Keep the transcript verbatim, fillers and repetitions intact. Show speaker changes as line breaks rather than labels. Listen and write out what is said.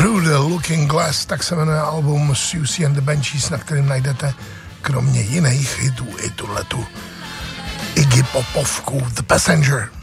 Through the Looking Glass, tak se jmenuje album Siouxsie and the Banshees, na kterým najdete kromě jiných hitů i tuhletu Iggy Popovku The Passenger.